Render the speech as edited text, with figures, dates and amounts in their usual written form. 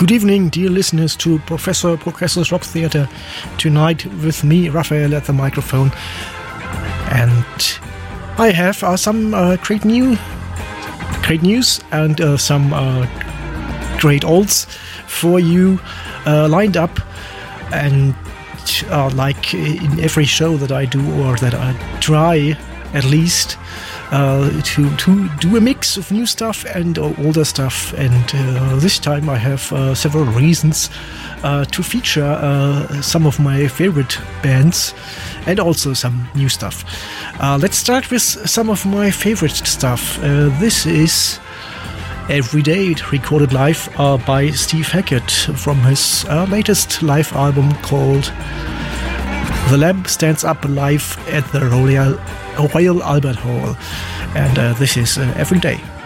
Good evening, dear listeners, to Professor Progressor's Rock Theatre. Tonight with me, Raphael, at the microphone. And I have some great news and some great olds for you lined up. And like in every show that I do, or that I try at least, to do a mix of new stuff and older stuff, and this time I have several reasons to feature some of my favorite bands and also some new stuff. Let's start with some of my favorite stuff. This is Every Day, recorded live by Steve Hackett from his latest live album called The Lamb Stands Up live at the Royal Albert Hall. And this is Every Day.